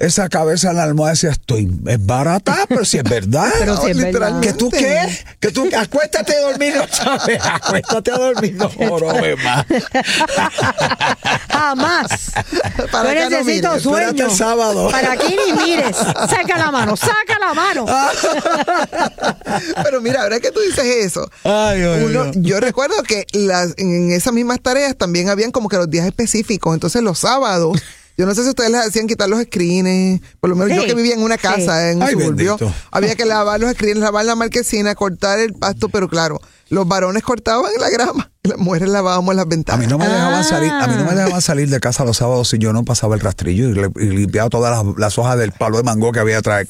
esa cabeza en la almohada y decía, es barata, pero si es verdad. Pero si es verdad. ¿Que tú qué? Que tú acuéstate a dormir, no sabes, acuéstate a dormir, no jorobes más. Jamás. Para Yo acá no necesito mires, sueño. espérate el sábado. Para aquí ni mires. Saca la mano. Pero mira, ahora que tú dices eso, Ay, yo recuerdo que en esas mismas tareas también habían como que los días específicos. Entonces los sábados, yo no sé si ustedes les hacían quitar los screens, por lo menos Sí, yo que vivía en una casa, en un Ay, suburbio, bendito. había que lavar los screens, lavar la marquesina, cortar el pasto, pero claro, los varones cortaban la grama y las mujeres lavábamos las A ventanas. mí no me dejaban salir de casa los sábados si yo no pasaba el rastrillo y limpiaba todas las hojas del palo de mango que había atrás.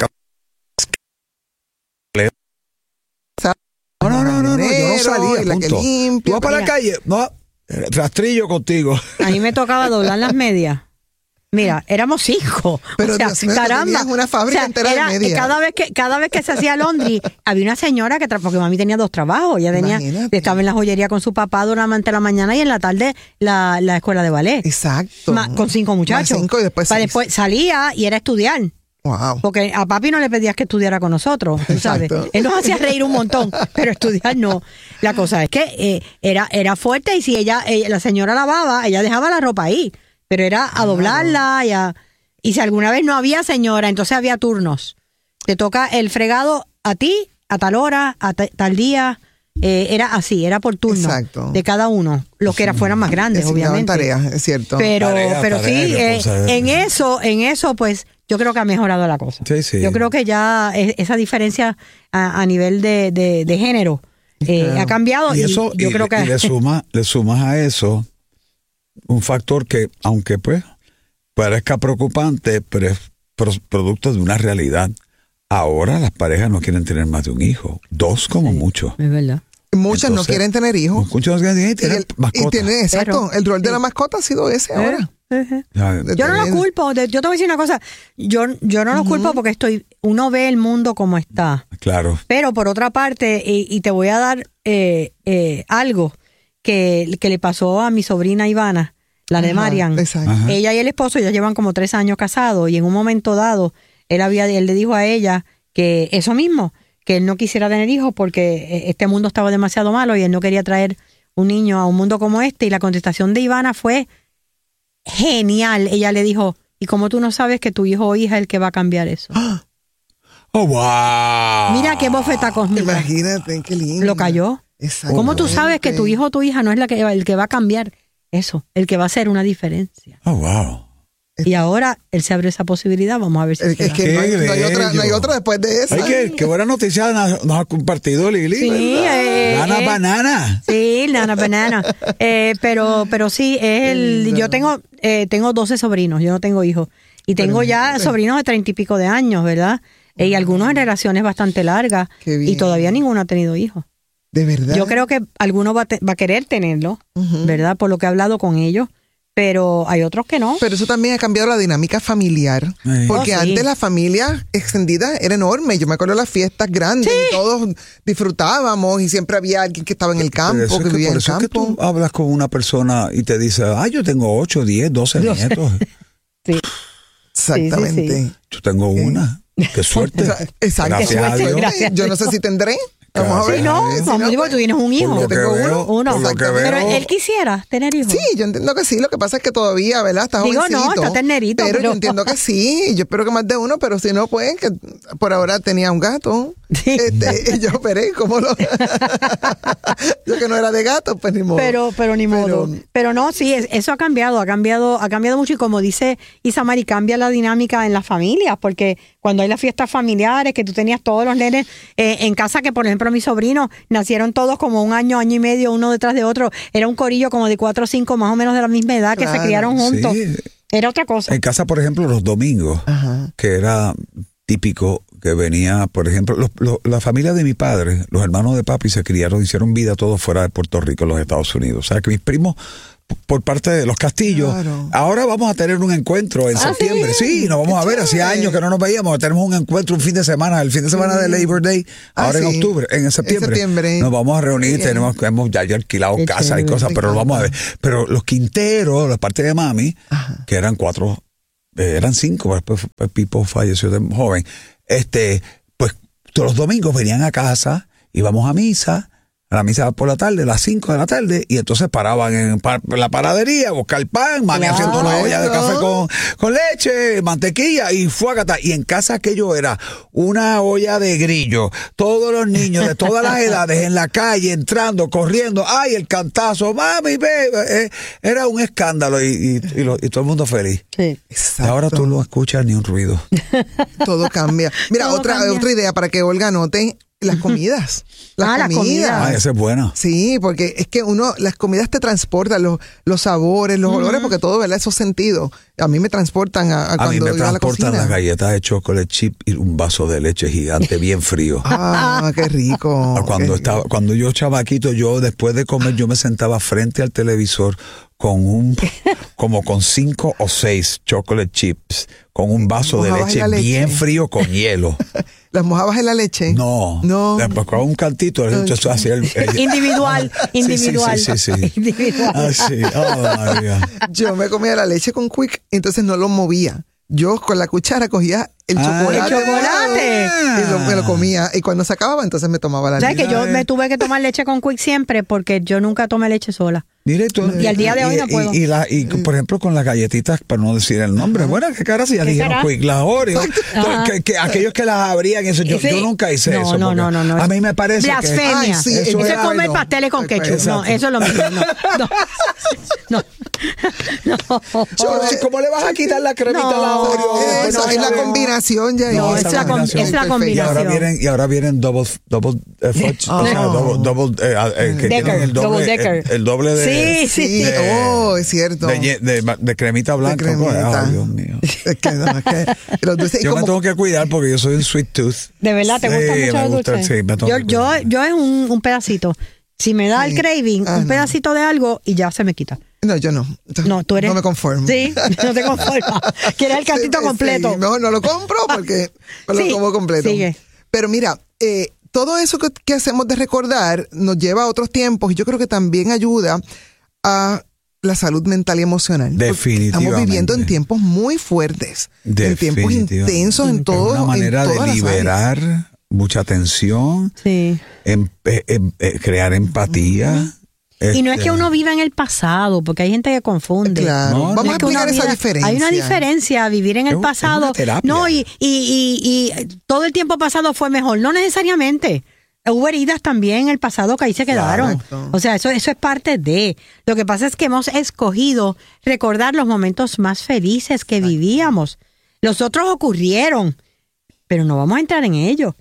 No, yo no salía, y la que punto. limpia, Tú vas para la calle, no, rastrillo contigo. A mí me tocaba doblar las medias. Mira, éramos 5. Pero o sea, Dios mío, caramba. tenías una fábrica entera de medias. Cada vez que se hacía laundry, había una señora porque mami tenía 2 trabajos. Ella Imagínate. estaba en la joyería con su papá durante la mañana y en la tarde la escuela de ballet. Exacto. Con 5 muchachos. Más 5 y después 6. Después salía y era estudiar. Wow. Porque a papi no le pedías que estudiara con nosotros, tú sabes. Exacto. Él nos hacía reír un montón, pero estudiar no. La cosa es que era fuerte y si la señora lavaba, ella dejaba la ropa ahí, pero era a doblarla y si alguna vez no había señora, entonces había turnos. Te toca el fregado a ti, a tal hora, a tal día. Era así, era por turno. Exacto. De cada uno, los que fueran más grandes, Designaban obviamente. tareas, es cierto. Pero Tareas, sí, cosas. en eso, pues, yo creo que ha mejorado la cosa. Sí, sí. Yo creo que ya esa diferencia a nivel de género ha cambiado Y eso, yo creo que y le sumas a eso un factor que, aunque pues parezca preocupante, pero es producto de una realidad. Ahora las parejas no quieren tener más de un hijo, 2 como mucho. es verdad. Muchas no Entonces, quieren tener hijos. Muchos no quieren tener mascotas. Exacto, el rol de la mascota ha sido ese ahora. Ya, Yo no lo culpo, yo te voy a decir una cosa, yo no lo culpo porque uno ve el mundo como está. Claro. Pero por otra parte, y te voy a dar algo que le pasó a mi sobrina Ivana, la de Marian. Exacto. Ajá. Ella y el esposo ya llevan como 3 años casados y en un momento dado él le dijo a ella que eso mismo, que él no quisiera tener hijos porque este mundo estaba demasiado malo y él no quería traer un niño a un mundo como este. Y la contestación de Ivana fue genial. Ella le dijo, ¿y cómo tú no sabes que tu hijo o hija es el que va a cambiar eso? Oh, wow. Mira qué bofeta cósmica. Imagínate, qué lindo. Lo cayó. Exacto. ¿Cómo tú sabes que tu hijo o tu hija no es el que va a cambiar eso? El que va a hacer una diferencia. Oh, wow. Y ahora él se abre esa posibilidad. Vamos a ver si Es se da. que no hay bello. otra después de eso. Ay, qué buena noticia nos ha compartido Lili. Sí, Nana Banana. Sí, Nana Banana. Pero sí, yo tengo 12 sobrinos, yo no tengo hijos. Y tengo ya sobrinos de 30 y pico de años, ¿verdad? Y algunos en relaciones bastante largas. Qué bien. Y todavía ninguno ha tenido hijos. De verdad. Yo creo que alguno va a querer tenerlo, ¿verdad? Por lo que he hablado con ellos. Pero hay otros que no. Pero eso también ha cambiado la dinámica familiar. Sí. Porque Oh, sí. antes la familia extendida era enorme. Yo me acuerdo de las fiestas grandes y todos disfrutábamos y siempre había alguien que estaba en el campo, que vivía en por el eso es que campo. tú hablas con una persona y te dice, yo tengo 8, 10, 12 nietos. Sí. Exactamente. Sí, sí, Yo tengo una. Qué suerte. Exacto. Gracias a Dios. Gracias. Yo no sé si tendré. Vamos a ver. Sí, no, Si vamos, digo, tú tienes un hijo. Por lo que tengo veo, uno. por lo que Pero veo, él quisiera tener hijos. Sí, yo entiendo que sí. Lo que pasa es que todavía, ¿verdad? Está Digo, jovencito. no, está ternerito, Pero pero- yo entiendo que sí. Yo espero que más de uno, pero si no, pues, que por ahora tenía un gato. Sí. Yo operé, ¿cómo lo...? Yo que no era de gato, pues ni modo. Pero ni modo. Pero no, sí, eso ha cambiado mucho y como dice Isamari, cambia la dinámica en las familias, porque cuando hay las fiestas familiares, que tú tenías todos los nenes en casa, que por ejemplo mis sobrinos nacieron todos como un año y medio, uno detrás de otro, era un corillo como de 4 o 5 más o menos de la misma edad que se Claro, criaron juntos. sí. Era otra cosa. En casa, por ejemplo, los domingos, que era típico que venía, por ejemplo, la familia de mi padre, los hermanos de papi se criaron, hicieron vida todos fuera de Puerto Rico, en los Estados Unidos. O sea, que mis primos, por parte de los Castillos, Claro. ahora vamos a tener un encuentro en septiembre. Sí, nos vamos a ver. Hacía años que no nos veíamos. Tenemos un encuentro, un fin de semana, el fin de semana de Labor Day, ahora en sí. octubre, en septiembre. En septiembre. Nos vamos a reunir, hemos ya alquilado Qué casas y chévere. cosas, pero lo vamos a ver. Pero los Quinteros, la parte de mami, que eran 4 eran 5, después Pipo falleció de joven. Pues todos los domingos venían a casa, íbamos a misa. A la misa por la tarde, a las 5 de la tarde, y entonces paraban en la panadería a buscar pan, mami haciendo una olla de café con leche, mantequilla y fuágata. Y en casa aquello era una olla de grillo. Todos los niños de todas las edades en la calle, entrando, corriendo. ¡Ay, el cantazo! ¡Mami, ve! Era un escándalo y todo el mundo feliz. Sí. Exacto. Ahora tú no escuchas ni un ruido. Todo cambia. Mira, Todo otra cambia. idea para que Olga anote. Las comidas. las comidas. Esa es buena. Sí, porque es que las comidas te transportan, los sabores, los olores, porque todo, ¿verdad? Esos sentidos. A mí me transportan a cuando mí me iba a la transportan cocina. las galletas de chocolate chip y un vaso de leche gigante bien frío. Ah, qué rico. Cuando yo chamaquito, yo después de comer, yo me sentaba frente al televisor como con 5 o 6 chocolate chips, con un vaso de ¿Mojabas en la leche leche? bien frío con hielo. ¿Las mojabas en la leche? No. Después con un cantito, entonces hacía Individual. Sí. Individual. Ah, sí. Oh, María. Yo me comía la leche con Quick, entonces no lo movía. Yo con la cuchara cogía el chocolate. El chocolate. Y me lo comía. Y cuando se acababa, entonces me tomaba la ¿Sabes leche. que yo me tuve que tomar leche con Quick siempre porque yo nunca tomé leche sola? Mire, Y al día de hoy no puedo. Y por ejemplo, con las galletitas, para no decir el nombre, bueno, ¿qué caras ya dijeron será? Quick? Las Oreo. Que aquellos que las abrían, eso, yo nunca hice eso. No. A mí me parece Blasfemia. Ay, sí, eso es era comer bueno. pasteles con ketchup. Exacto. No, eso es lo mismo. No. ¿Cómo le vas a quitar la cremita a la Oreo? Eso, Bueno, es la sabe. combinación ya. No, esa es la combinación. Y ahora vienen double fudge, o sea, double que Decker, tienen el doble, double decker. el doble de Sí. Oh, es cierto. de cremita blanca. De cremita. Ay, Dios mío. Es que los dulces, y Yo me como- tengo que cuidar porque yo soy un sweet tooth. ¿De verdad te gusta Sí, mucho me el gusta, dulce? sí, me tengo que cuidar. Yo es un pedacito. Si me da el craving, un no. pedacito de algo y ya se me quita. No, yo no. No, tú eres. No me conformo. Sí, no te conformas. Quieres el cantito Sí, completo. sí. No lo compro porque me Sí, lo como completo. sigue. Pero mira, todo eso que hacemos de recordar nos lleva a otros tiempos y yo creo que también ayuda a la salud mental y emocional. Porque Definitivamente. Estamos viviendo en tiempos muy fuertes, en tiempos Definitivamente. intensos en todo. Es una manera en de todas las liberar áreas. mucha tensión, Sí. crear empatía. Y no es que uno viva en el pasado, porque hay gente que confunde. Claro. No, Vamos No a es que uno explicar esa viva- diferencia. Hay una diferencia, vivir en el Es una pasado. terapia. No, y todo el tiempo pasado fue mejor. No necesariamente. Hubo heridas también en el pasado que ahí se quedaron. Correcto. O sea, eso es parte de. Lo que pasa es que hemos escogido recordar los momentos más felices que vivíamos. Los otros ocurrieron, pero no vamos a entrar en ello.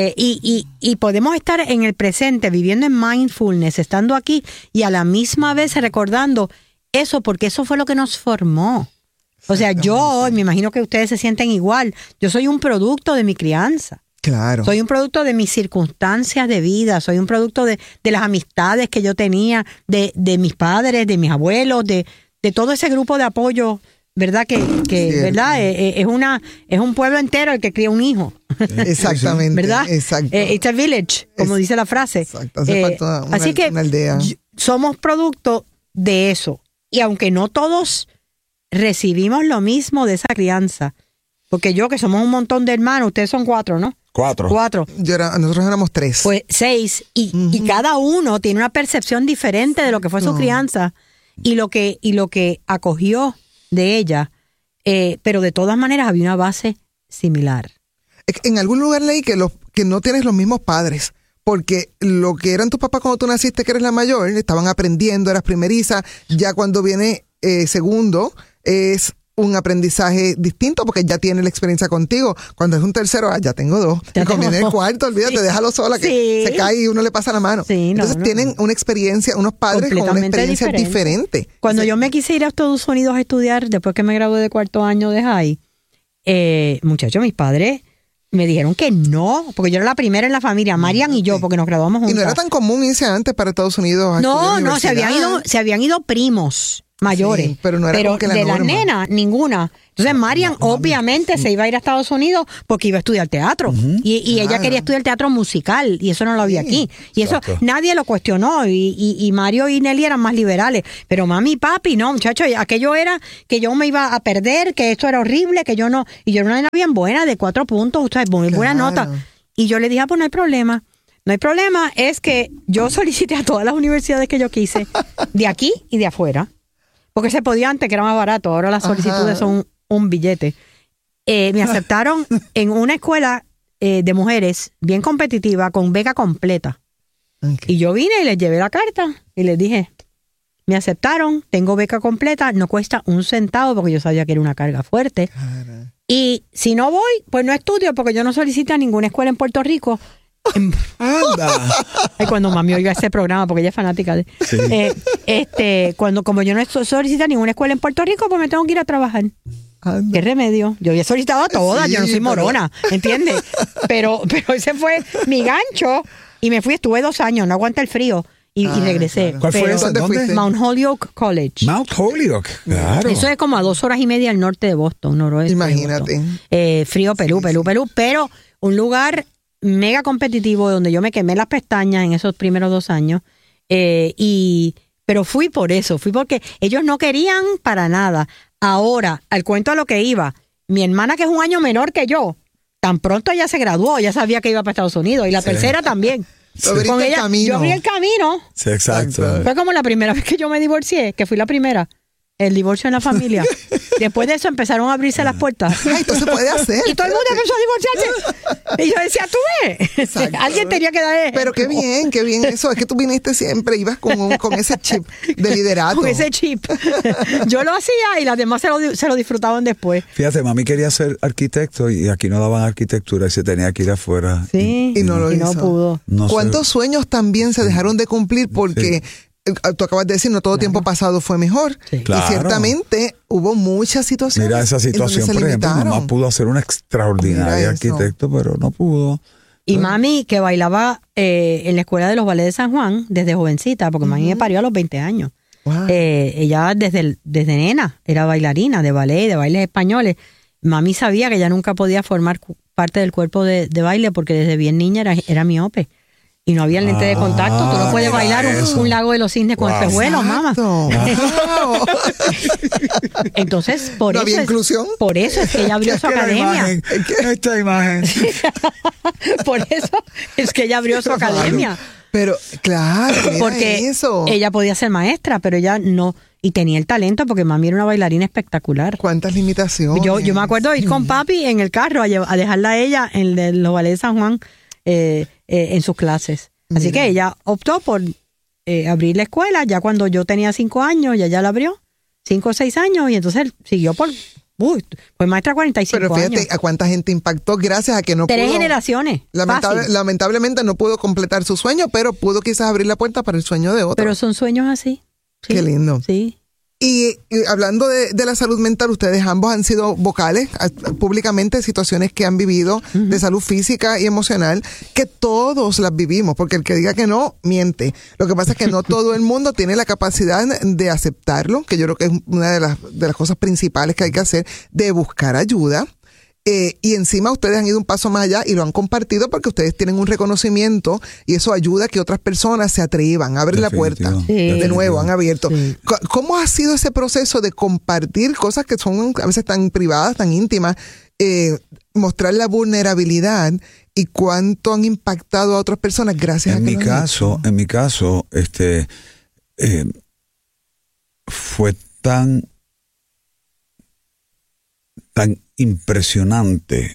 Y podemos estar en el presente, viviendo en mindfulness, estando aquí y a la misma vez recordando eso, porque eso fue lo que nos formó. O sea, yo hoy, me imagino que ustedes se sienten igual, yo soy un producto de mi crianza. Claro. Soy un producto de mis circunstancias de vida, soy un producto de las amistades que yo tenía, de mis padres, de mis abuelos, de todo ese grupo de apoyo, ¿verdad? Que Cierto. ¿verdad? Es un pueblo entero el que cría un hijo. Exactamente. ¿Verdad? Exacto. It's a village, como dice la frase. Exacto, hace falta así que una aldea. somos producto de eso. Y aunque no todos recibimos lo mismo de esa crianza, porque yo que somos un montón de hermanos, ustedes son 4, ¿no? 4. 4. Nosotros éramos 3. Pues 6 y cada uno tiene una percepción diferente de lo que fue su crianza y lo que acogió de ella, pero de todas maneras había una base similar. En algún lugar leí que no tienes los mismos padres, porque lo que eran tus papás cuando tú naciste, que eres la mayor, estaban aprendiendo, eras primeriza, ya cuando viene segundo es un aprendizaje distinto porque ya tiene la experiencia contigo. Cuando es un tercero, ya tengo 2. Ya Y conviene tengo el cuarto, olvídate, sí. déjalo sola que Sí. se cae y uno le pasa la mano. Sí, no, Entonces no. tienen una experiencia, unos padres con una Completamente experiencia diferente. Cuando yo me quise ir a Estados Unidos a estudiar, después que me gradué de 4º año de high, muchachos, mis padres me dijeron que no, porque yo era la primera en la familia, Marian y yo, porque nos graduamos juntas. Y no era tan común irse antes para Estados Unidos a No, estudiar no, se universidad. habían ido primos. mayores. Sí, pero no era como que la de norma. las nenas, ninguna. Entonces Marian obviamente se iba a ir a Estados Unidos porque iba a estudiar teatro. Y ella quería estudiar teatro musical y eso no lo había aquí. Y eso Exacto. nadie lo cuestionó. Y Mario y Nelly eran más liberales. Pero mami y papi, no, muchachos, aquello era que yo me iba a perder, que esto era horrible, que yo no. Y yo era una nena bien buena, de 4 puntos, ustedes, muy buena nota. Y yo le dije, pues no hay problema. No hay problema, es que yo solicité a todas las universidades que yo quise, de aquí y de afuera, porque se podía antes, que era más barato, ahora las solicitudes son un billete. Me aceptaron en una escuela de mujeres bien competitiva, con beca completa. Okay. Y yo vine y les llevé la carta y les dije, me aceptaron, tengo beca completa, no cuesta un centavo, porque yo sabía que era una carga fuerte. Cara. Y si no voy, pues no estudio, porque yo no solicité a ninguna escuela en Puerto Rico. Anda. Ay, cuando mami oiga ese programa, porque ella es fanática de... Sí. como yo no solicito a ninguna escuela en Puerto Rico, pues me tengo que ir a trabajar. Anda. ¿Qué remedio? Yo había solicitado a todas, Sí, yo no soy pero- morona, ¿entiendes? Pero ese fue mi gancho y me fui, estuve 2 años, no aguanté el frío y regresé. claro. ¿Cuál fue Pero- esa? ¿Dónde ¿Dónde? fuiste? Mount Holyoke College. Mount Holyoke, claro. Eso es como a 2 horas y media al norte de Boston, noroeste. de Imagínate. Boston. Frío, pelú, pero un lugar mega competitivo donde yo me quemé las pestañas en esos primeros 2 años. Pero fui por eso, fui porque ellos no querían para nada. Ahora, al cuento a lo que iba, mi hermana, que es un año menor que yo, tan pronto ella se graduó, ya sabía que iba para Estados Unidos, y la tercera también. Tú abriste Con el ella, camino. yo abrí el camino. Sí, exacto. Fue como la primera vez que yo me divorcié, que fui la primera. El divorcio en la familia. Después de eso empezaron a abrirse las puertas. Ay, entonces puede hacer. Y todo el mundo empezó a divorciarse. Y yo decía, tú ves. Exacto. Alguien tenía que dar ejemplo. Pero qué bien eso. Es que tú viniste siempre, ibas con ese chip de liderato. Con ese chip. Yo lo hacía y las demás se lo disfrutaban después. Fíjate, mami quería ser arquitecto y aquí no daban arquitectura y se tenía que ir afuera. Sí. Y no lo hizo. pudo. No sé. ¿Cuántos sueños también se dejaron de cumplir? Porque tú acabas de decir, no todo tiempo pasado fue mejor. Sí. Claro. Y ciertamente hubo muchas situaciones. Mira esa en donde situación, se por ejemplo, limitaron. mamá pudo hacer un Mira extraordinario eso. arquitecto, pero no pudo. Y mami, que bailaba en la escuela de los ballets de San Juan desde jovencita, porque mami me parió a los 20 años. Wow. Ella desde nena era bailarina de ballet, de bailes españoles. Mami sabía que ella nunca podía formar parte del cuerpo de baile porque desde bien niña era miope. Y no había lente de contacto. Tú no puedes mira bailar eso. un lago de los cisnes con Wow. espejuelos, mamá. Exacto. Wow. Entonces, por ¿No eso había inclusión? Por eso es que ella abrió su Es que la academia. imagen, esta imagen. Por eso es que ella abrió su academia. Pero, claro, mira Porque eso. ella podía ser maestra, pero ella no. Y tenía el talento porque mami era una bailarina espectacular. ¿Cuántas limitaciones? Yo me acuerdo ir con papi en el carro a dejarla a ella en los ballets de San Juan en sus clases. Así que ella optó por abrir la escuela ya cuando yo tenía 5 años, ya la abrió, 5 o 6 años, y entonces siguió fue maestra 45 Pero fíjate años. a cuánta gente impactó gracias a que no 3 pudo. generaciones. Fácil. Lamentablemente no pudo completar su sueño, pero pudo quizás abrir la puerta para el sueño de otro. Pero son sueños así. Sí, Qué lindo. Sí. Y hablando de la salud mental, ustedes ambos han sido vocales públicamente de situaciones que han vivido de salud física y emocional, que todos las vivimos, porque el que diga que no, miente. Lo que pasa es que no todo el mundo tiene la capacidad de aceptarlo, que yo creo que es una de las cosas principales que hay que hacer, de buscar ayuda. Y encima ustedes han ido un paso más allá y lo han compartido porque ustedes tienen un reconocimiento y eso ayuda a que otras personas se atrevan a abrir la puerta. Definitivo. Sí. De nuevo, han abierto. Sí. ¿Cómo ha sido ese proceso de compartir cosas que son a veces tan privadas, tan íntimas, mostrar la vulnerabilidad y cuánto han impactado a otras personas gracias a En que mi lo han hecho? caso, fue tan impresionante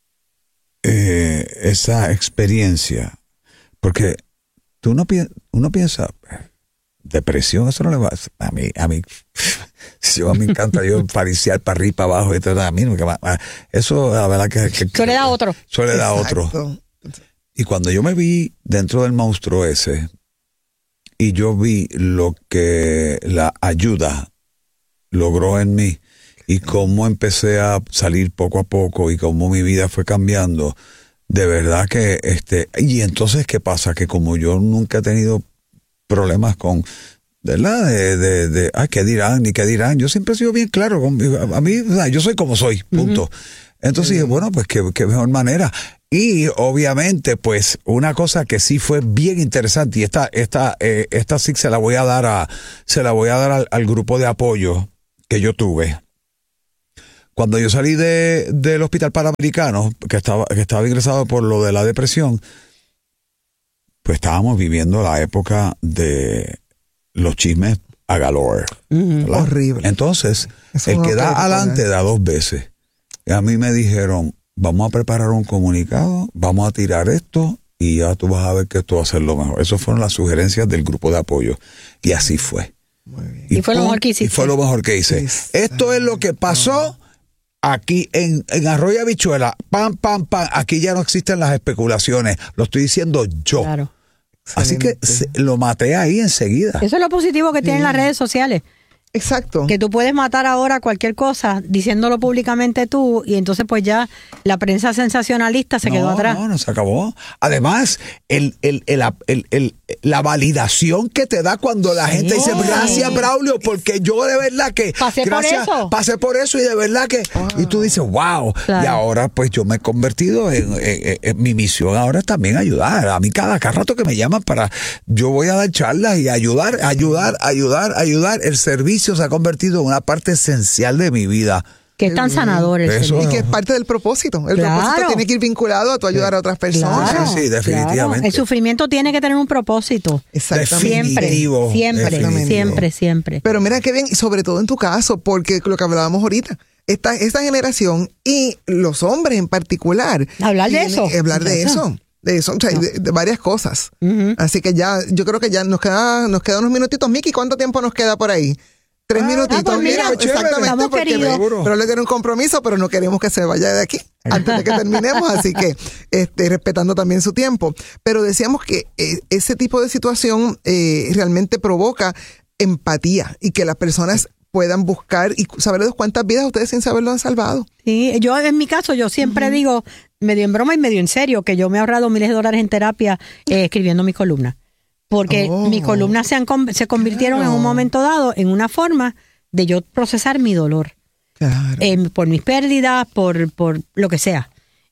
esa experiencia, porque uno piensa, depresión, eso no le va a mí yo me encanta yo fariciar para arriba, para abajo y todo, a mí no, eso la verdad que Eso le da otro. eso le da otro. Exacto. Y cuando yo me vi dentro del monstruo ese y yo vi lo que la ayuda logró en mí y cómo empecé a salir poco a poco y cómo mi vida fue cambiando, de verdad que y entonces ¿qué pasa? Que como yo nunca he tenido problemas con ¿verdad? Ay, ¿qué dirán? Ni qué dirán. Yo siempre he sido bien claro. A mí, o sea, yo soy como soy, punto. Entonces dije, bueno, pues qué mejor manera. Y obviamente, pues, una cosa que sí fue bien interesante, y esta sí se la voy a dar al grupo de apoyo que yo tuve. Cuando yo salí del Hospital Panamericano, que estaba ingresado por lo de la depresión, pues estábamos viviendo la época de los chismes a galore. Horrible. Entonces, Eso el no que lo da puedo adelante poner. da 2 veces. Y a mí me dijeron, vamos a preparar un comunicado, vamos a tirar esto y ya tú vas a ver que esto va a ser lo mejor. Esas fueron las sugerencias del grupo de apoyo. Y así fue. Muy bien. Y fue lo mejor que hiciste. Y fue lo mejor que hice. Esto es lo que pasó aquí en Arroyo Habichuela. Pam, pam, pam. Aquí ya no existen las especulaciones. Lo estoy diciendo yo. Claro. Así que lo maté ahí enseguida. Eso es lo positivo que tienen las redes sociales. Exacto. Que tú puedes matar ahora cualquier cosa diciéndolo públicamente tú y entonces pues ya la prensa sensacionalista se quedó atrás. No, se acabó. Además, la validación que te da cuando la gente dice, gracias Braulio, porque yo de verdad que pasé por eso y de verdad que y tú dices, wow. Claro. Y ahora pues yo me he convertido en mi misión ahora es también ayudar. A mí cada rato que me llaman yo voy a dar charlas y ayudar. El servicio se ha convertido en una parte esencial de mi vida. Que es tan sanador el Eso. servicio. Y que es parte del propósito. El Claro. propósito tiene que ir vinculado a tu ayudar a otras personas. Claro, Sí, definitivamente. claro. El sufrimiento tiene que tener un propósito. Exactamente. Siempre. Pero mira qué bien, y sobre todo en tu caso, porque lo que hablábamos ahorita, esta generación y los hombres en particular. Hablar de eso. Hablar de eso. De eso, o sea, de varias cosas. Así que ya, yo creo que ya nos queda unos minutitos. Miki, ¿cuánto tiempo nos queda por ahí? 3 minutitos. pues mira, exactamente, estamos porque queridos. pero le tiene un compromiso, pero no queremos que se vaya de aquí antes de que terminemos, así que respetando también su tiempo. Pero decíamos que ese tipo de situación realmente provoca empatía y que las personas puedan buscar y saber de cuántas vidas ustedes sin saberlo han salvado. Sí, yo en mi caso, yo siempre digo, medio en broma y medio en serio, que yo me he ahorrado miles de dólares en terapia escribiendo mis columnas. Porque mis columnas se convirtieron en un momento dado en una forma de yo procesar mi dolor. Claro. Por mis pérdidas, por lo que sea.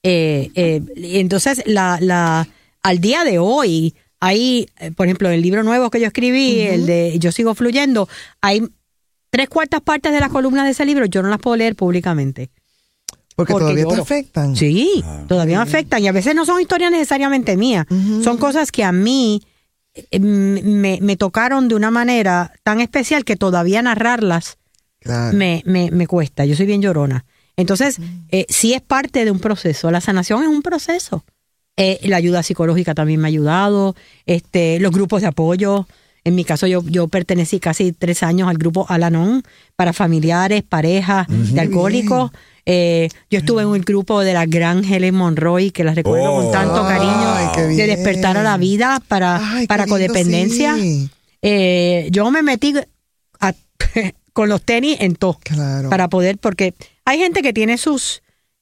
Entonces, al día de hoy, hay, por ejemplo, el libro nuevo que yo escribí, el de Yo Sigo Fluyendo, hay 3/4 partes de las columnas de ese libro, yo no las puedo leer públicamente. Porque todavía te lloro. afectan. Sí, todavía me afectan. Y a veces no son historias necesariamente mías. Son cosas que a mí me tocaron de una manera tan especial que todavía narrarlas Claro. me cuesta. Yo soy bien llorona. Entonces, sí es parte de un proceso. La sanación es un proceso. La ayuda psicológica también me ha ayudado. Los grupos de apoyo. En mi caso, yo pertenecí casi 3 años al grupo Al-Anon para familiares, parejas de alcohólicos. Yo estuve en un grupo de la gran Helen Monroy, que la recuerdo con tanto cariño, qué de bien. despertar a la vida para Qué lindo, codependencia. sí. Yo me metí con los tenis en todo, Claro. para poder, porque hay gente que tiene sus,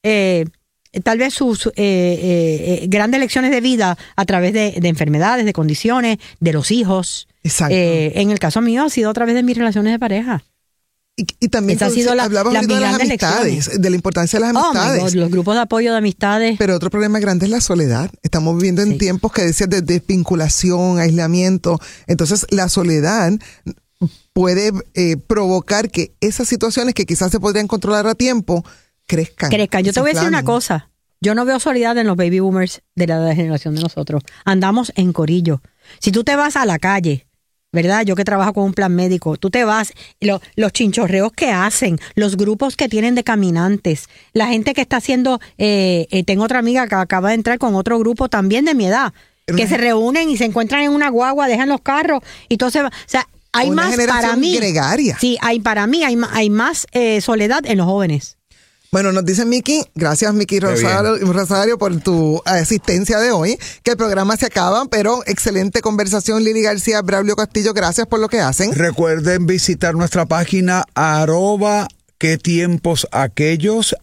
tal vez sus grandes lecciones de vida a través de enfermedades, de condiciones, de los hijos. Exacto. En el caso mío ha sido a través de mis relaciones de pareja. Y también Esa ha sido hablabas ahorita de las grandes amistades, lecciones. de la importancia de las Oh, my amistades. God, los grupos de apoyo de amistades. Pero otro problema grande es la soledad. Estamos viviendo en Sí. tiempos que decías de desvinculación, aislamiento. Entonces, la soledad puede provocar que esas situaciones que quizás se podrían controlar a tiempo crezcan. Yo te voy a decir una inflamen. cosa. Yo no veo soledad en los baby boomers de la generación de nosotros. Andamos en corillo. Si tú te vas a la calle, ¿verdad? Yo que trabajo con un plan médico, tú te vas, los chinchorreos que hacen, los grupos que tienen de caminantes, la gente que está haciendo, tengo otra amiga que acaba de entrar con otro grupo también de mi edad, que se reúnen y se encuentran en una guagua, dejan los carros y todo se va. O sea, hay Una más generación para mí. gregaria. Sí, hay más soledad en los jóvenes. Bueno, nos dice Miki, gracias Miki Rosario por tu asistencia de hoy, que el programa se acaba, pero excelente conversación. Lili García, Braulio Castillo, gracias por lo que hacen. Recuerden visitar nuestra página ¿Qué tiempos aquellos?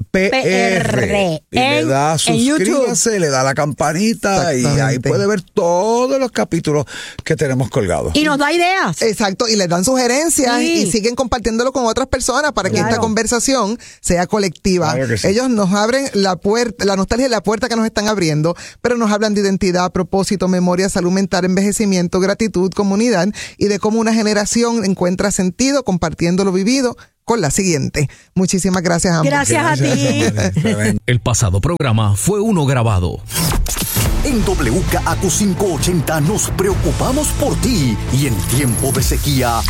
PR. Y le da suscríbase, le da la campanita y ahí puede ver todos los capítulos que tenemos colgados. Y nos da ideas. Exacto, y les dan sugerencias y siguen compartiéndolo con otras personas para que esta conversación sea colectiva. Claro que sí. Ellos nos abren la puerta, la nostalgia es la puerta que nos están abriendo, pero nos hablan de identidad, propósito, memoria, salud mental, envejecimiento, gratitud, comunidad y de cómo una generación encuentra sentido compartiendo lo vivido con la siguiente. Muchísimas gracias, ambos. Gracias a ti. El pasado programa fue uno grabado. En WKAQ 580 nos preocupamos por ti y en tiempo de sequía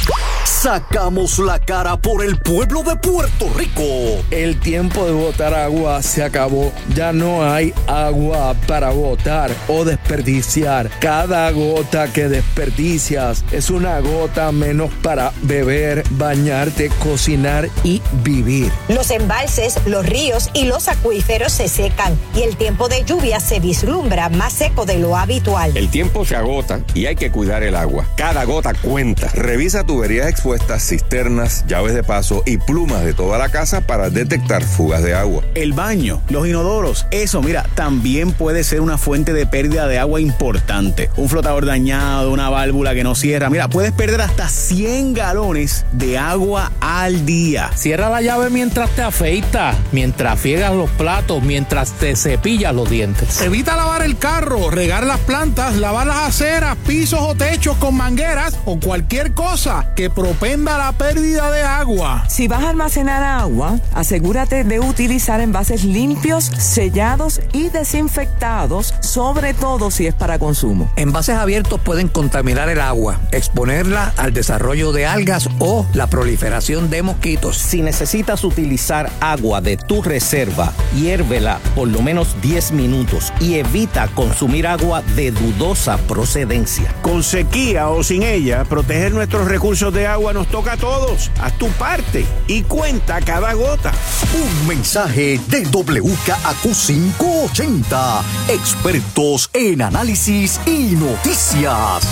sacamos la cara por el pueblo de Puerto Rico. El tiempo de botar agua se acabó. Ya no hay agua para botar o desperdiciar. Cada gota que desperdicias es una gota menos para beber, bañarte, cocinar y vivir. Los embalses, los ríos y los acuíferos se secan y el tiempo de lluvia se vislumbra más seco de lo habitual. El tiempo se agota y hay que cuidar el agua. Cada gota cuenta. Revisa tuberías expuestas, cisternas, llaves de paso y plumas de toda la casa para detectar fugas de agua. El baño, los inodoros, eso, mira, también puede ser una fuente de pérdida de agua importante. Un flotador dañado, una válvula que no cierra. Mira, puedes perder hasta 100 galones de agua al día. Cierra la llave mientras te afeitas, mientras friegas los platos, mientras te cepillas los dientes. Evita lavar el carro, regar las plantas, lavar las aceras, pisos o techos con mangueras o cualquier cosa que propenda la pérdida de agua. Si vas a almacenar agua, asegúrate de utilizar envases limpios, sellados y desinfectados, sobre todo si es para consumo. Envases abiertos pueden contaminar el agua, exponerla al desarrollo de algas o la proliferación de mosquitos. Si necesitas utilizar agua de tu reserva, hiérvela por lo menos 10 minutos y evita consumir agua de dudosa procedencia. Con sequía o sin ella, proteger nuestros recursos de agua nos toca a todos. Haz tu parte y cuenta cada gota. Un mensaje de WKAQ 580. Expertos en análisis y noticias.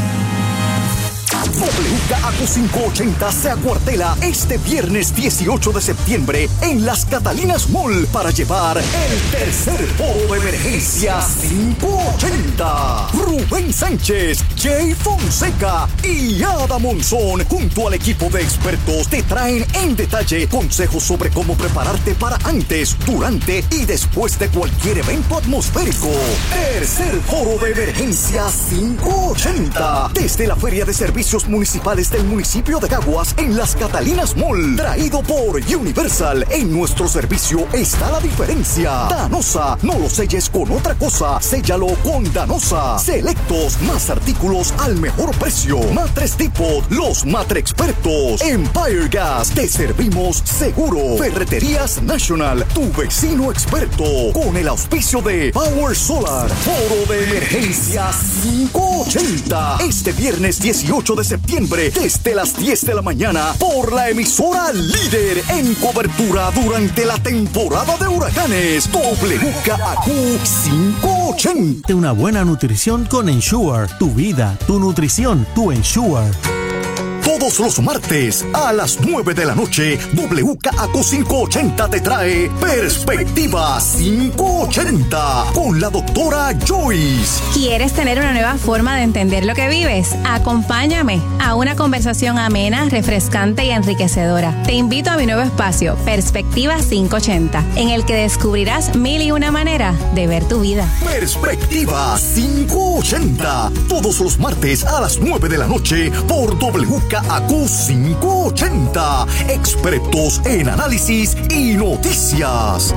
WKAQ 580 se acuartela este viernes 18 de septiembre en Las Catalinas Mall para llevar el tercer foro de emergencia 580. Rubén Sánchez, Jay Fonseca y Ada Monzón junto al equipo de expertos te traen en detalle consejos sobre cómo prepararte para antes, durante y después de cualquier evento atmosférico. Tercer foro de emergencia 580 desde la Feria de Servicios Municipales del municipio de Caguas en Las Catalinas Mall, traído por Universal. En nuestro servicio está la diferencia. Danosa, no lo selles con otra cosa, séllalo con Danosa. Selectos, más artículos al mejor precio. Matres Depot, los Matre Expertos. Empire Gas, te servimos seguro. Ferreterías National, tu vecino experto. Con el auspicio de Power Solar. Foro de emergencia 580 este viernes 18 de septiembre desde las 10 de la mañana por la emisora líder en cobertura durante la temporada de huracanes. WKAQ 580. Una buena nutrición con Ensure. Tu vida, tu nutrición, tu Ensure. Todos los martes a las 9 de la noche, WKAQ 580 te trae Perspectiva 580 con la doctora Joyce. ¿Quieres tener una nueva forma de entender lo que vives? Acompáñame a una conversación amena, refrescante y enriquecedora. Te invito a mi nuevo espacio, Perspectiva 580, en el que descubrirás 1001 maneras de ver tu vida. Perspectiva 580, todos los martes a las 9 de la noche por WKAQ 580, expertos en análisis y noticias.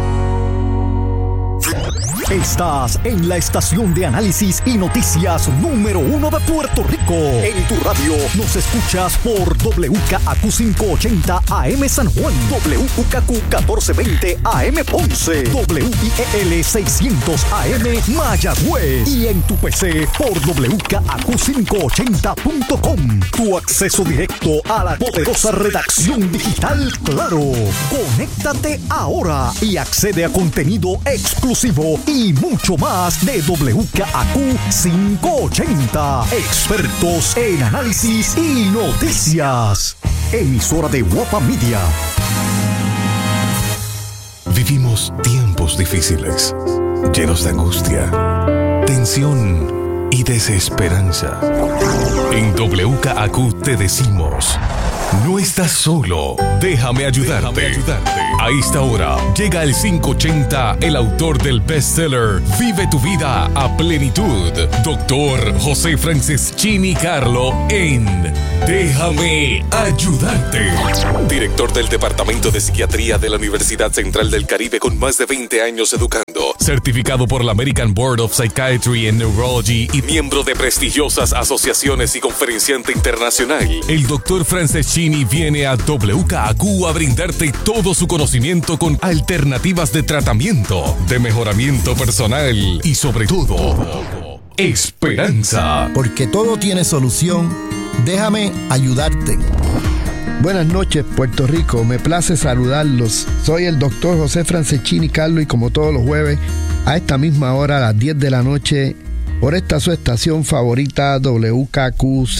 Estás en la estación de análisis y noticias número 1 de Puerto Rico. En tu radio nos escuchas por WKAQ 580 AM San Juan, WKAQ 1420 AM Ponce, WIEL 600 AM Mayagüez y en tu PC por WKAQ580.com. Tu acceso directo a la poderosa redacción digital Claro. Conéctate ahora y accede a contenido exclusivo y mucho más de WKAQ 580. Expertos en análisis y noticias. Emisora de Guapa Media. Vivimos tiempos difíciles, llenos de angustia, tensión y desesperanza. En WKAQ te decimos: no estás solo, déjame ayudarte. A esta hora llega el 580, el autor del bestseller Vive tu vida a plenitud, Dr. José Franceschini Carlo, en Déjame ayudarte. Director del Departamento de Psiquiatría de la Universidad Central del Caribe con más de 20 años educando, certificado por la American Board of Psychiatry and Neurology y miembro de prestigiosas asociaciones y conferenciante internacional. El Dr. Franceschini viene a WKAQ a brindarte todo su conocimiento con alternativas de tratamiento, de mejoramiento personal y sobre todo, esperanza. Porque todo tiene solución, déjame ayudarte. Buenas noches, Puerto Rico. Me place saludarlos. Soy el doctor José Franceschini Carlo y como todos los jueves, a esta misma hora, a las 10 de la noche, por esta su estación favorita, WKAQ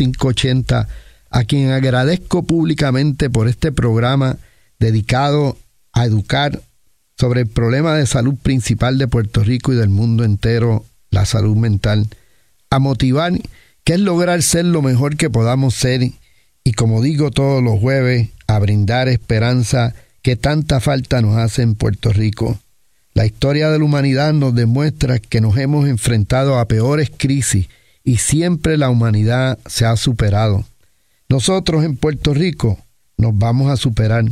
580, a quien agradezco públicamente por este programa dedicado a educar sobre el problema de salud principal de Puerto Rico y del mundo entero, la salud mental, a motivar que es lograr ser lo mejor que podamos ser y, como digo todos los jueves, a brindar esperanza que tanta falta nos hace en Puerto Rico. La historia de la humanidad nos demuestra que nos hemos enfrentado a peores crisis y siempre la humanidad se ha superado. Nosotros en Puerto Rico nos vamos a superar.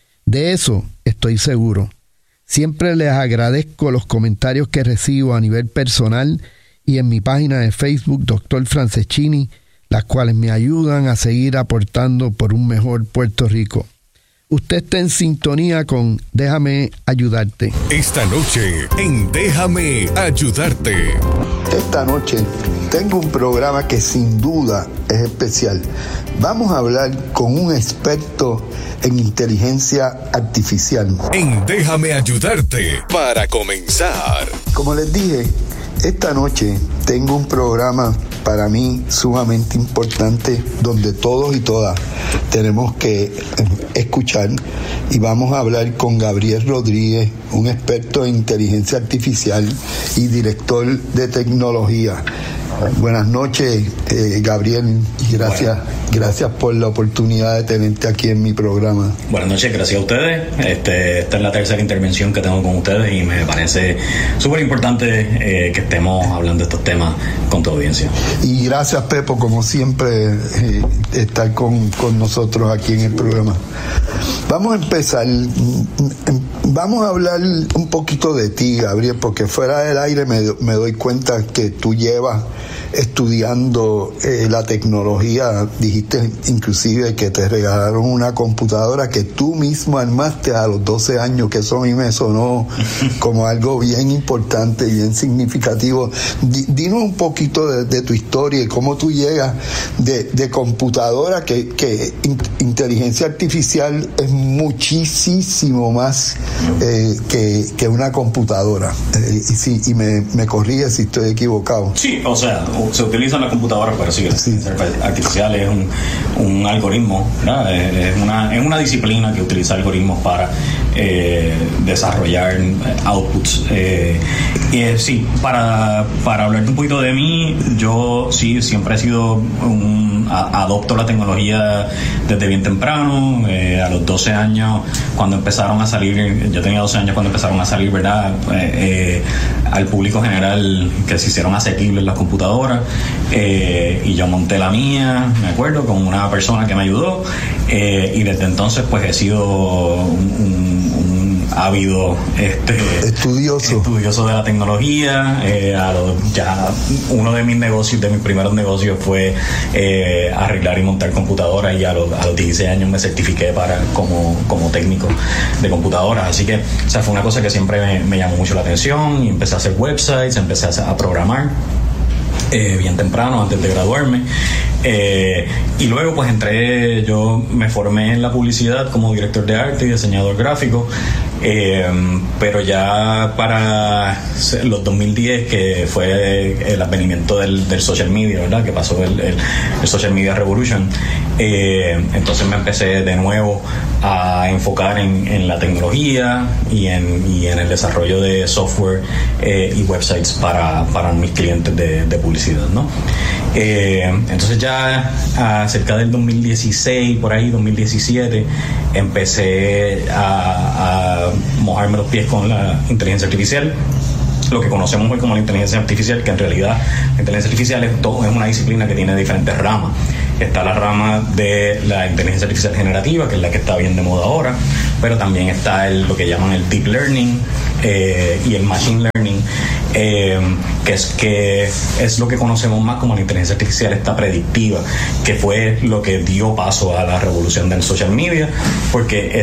De eso estoy seguro. Siempre les agradezco los comentarios que recibo a nivel personal y en mi página de Facebook, Dr. Franceschini, las cuales me ayudan a seguir aportando por un mejor Puerto Rico. Usted está en sintonía con Déjame ayudarte. Esta noche en Déjame ayudarte. Esta noche tengo un programa que sin duda es especial. Vamos a hablar con un experto en inteligencia artificial. En Déjame ayudarte, para comenzar. Como les dije, esta noche tengo un programa para mí sumamente importante donde todos y todas tenemos que escuchar, y vamos a hablar con Gabriel Rodríguez, un experto en inteligencia artificial y director de tecnología. Buenas noches, Gabriel, y gracias por la oportunidad de tenerte aquí en mi programa. Buenas noches, gracias a ustedes. Esta es la tercera intervención que tengo con ustedes y me parece súper importante que estemos hablando de estos temas con tu audiencia. Y gracias, Pepo, como siempre, estar con nosotros aquí en el programa. Vamos a empezar. Vamos a hablar un poquito de ti, Gabriel, porque fuera del aire me doy cuenta que tú llevas estudiando la tecnología. Dijiste inclusive que te regalaron una computadora que tú mismo armaste a los 12 años, que eso a mí me sonó como algo bien importante y bien significativo. Dinos un poquito de tu historia y cómo tú llegas de computadora, que inteligencia artificial es muchísimo más que una computadora. Y me corrige si estoy equivocado. Sí, o sea, se utiliza la computadora para sí. Artificial es un algoritmo, ¿verdad? Es una disciplina que utiliza algoritmos para desarrollar outputs. Sí, para hablarte un poquito de mí, yo sí siempre he sido adopto la tecnología desde bien temprano. A los 12 años, cuando empezaron a salir, yo tenía 12 años cuando empezaron a salir, ¿verdad? Al público general, que se hicieron asequibles las computadoras, y yo monté la mía, me acuerdo, con una persona que me ayudó, y desde entonces pues he sido un ávido estudioso de la tecnología. Ya uno de mis primeros negocios fue arreglar y montar computadoras, y a los 16 años me certifiqué como técnico de computadoras. Así que, o sea, fue una cosa que siempre me llamó mucho la atención, y empecé a hacer websites, empecé a programar bien temprano, antes de graduarme. Y luego pues yo me formé en la publicidad como director de arte y diseñador gráfico, pero ya para los 2010, que fue el advenimiento del social media, ¿verdad? Que pasó el social media revolution, entonces me empecé de nuevo a enfocar en la tecnología y en el desarrollo de software y websites para mis clientes de publicidad, ¿no? Entonces ya cerca del 2016, por ahí 2017, empecé a mojarme los pies con la inteligencia artificial, lo que conocemos hoy como la inteligencia artificial, que en realidad la inteligencia artificial es una disciplina que tiene diferentes ramas. Está la rama de la inteligencia artificial generativa, que es la que está bien de moda ahora, pero también está lo que llaman el deep learning y el machine learning, que es lo que conocemos más como la inteligencia artificial esta predictiva, que fue lo que dio paso a la revolución del social media, porque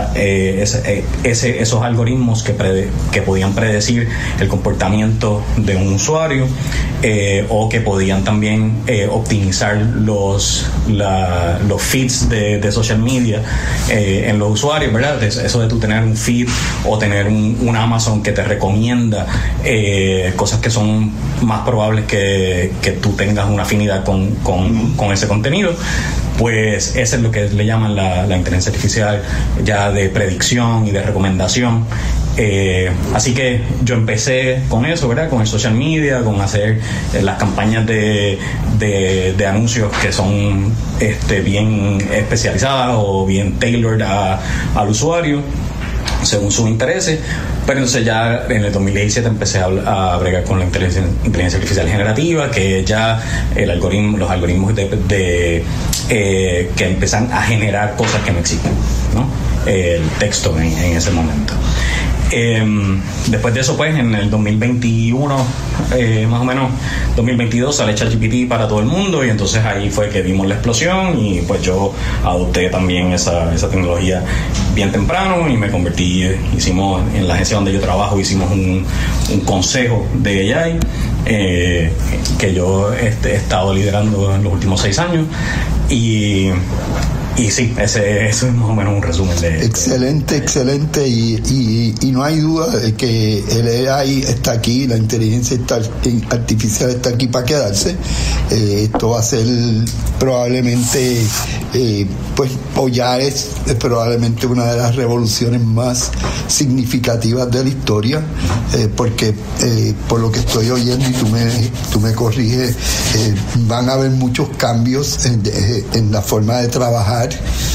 esos algoritmos que podían predecir el comportamiento de un usuario, o que podían también optimizar los feeds de social media en los usuarios, ¿verdad? Eso de tú tener un feed o tener un Amazon que te recomienda cosas que son más probables que tú tengas una afinidad con ese contenido, pues eso es lo que le llaman la inteligencia artificial ya de predicción y de recomendación. Así que yo empecé con eso, ¿verdad? Con el social media, con hacer las campañas de anuncios que son bien especializadas o bien tailored al usuario según sus intereses. Pero entonces ya en el 2017 empecé a bregar con la inteligencia artificial generativa, que ya los algoritmos que empiezan a generar cosas que no existen, ¿no? El texto en ese momento. Después de eso, pues en el 2021, más o menos 2022, sale ChatGPT para todo el mundo, y entonces ahí fue que vimos la explosión, y pues yo adopté también esa tecnología bien temprano y me convertí, en la agencia donde yo trabajo, hicimos un consejo de AI que yo he estado liderando en los últimos 6 años, y sí, eso es más o menos un resumen de... Excelente, y no hay duda de que el AI está aquí, la inteligencia artificial está aquí para quedarse. Esto va a ser probablemente, o ya es probablemente una de las revoluciones más significativas de la historia, porque por lo que estoy oyendo, y tú me corriges, van a haber muchos cambios en la forma de trabajar.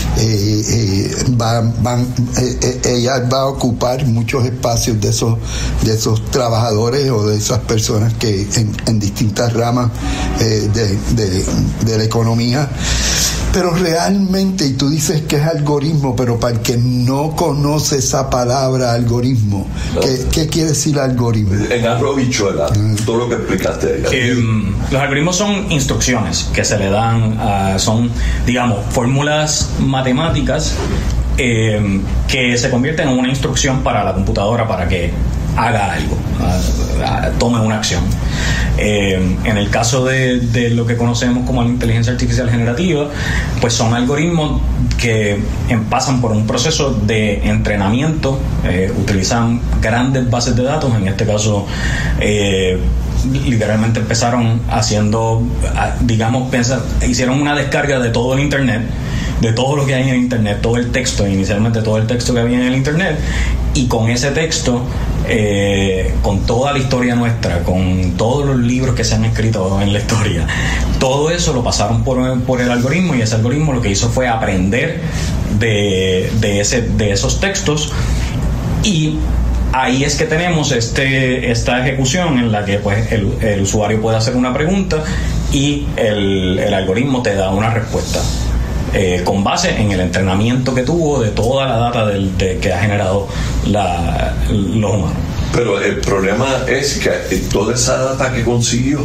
Ella va a ocupar muchos espacios de esos trabajadores o de esas personas que en distintas ramas de la economía. Pero realmente, y tú dices que es algoritmo, pero para el que no conoce esa palabra algoritmo, ¿qué quiere decir algoritmo? En arroz bichuela, todo lo que explicaste. Los algoritmos son instrucciones que se le dan, son, digamos, fórmulas matemáticas que se convierten en una instrucción para la computadora para que haga algo, tome una acción. En el caso de lo que conocemos como la inteligencia artificial generativa, pues son algoritmos que pasan por un proceso de entrenamiento, utilizan grandes bases de datos. En este caso, literalmente empezaron haciendo, digamos, hicieron una descarga de todo el internet, de todo lo que hay en el internet, inicialmente todo el texto que había en el internet, y con ese texto, con toda la historia nuestra, con todos los libros que se han escrito en la historia, todo eso lo pasaron por el algoritmo, y ese algoritmo lo que hizo fue aprender de esos textos, y ahí es que tenemos esta ejecución en la que pues el usuario puede hacer una pregunta y el algoritmo te da una respuesta. Con base en el entrenamiento que tuvo de toda la data que ha generado los humanos. Pero el problema es que toda esa data que consiguió,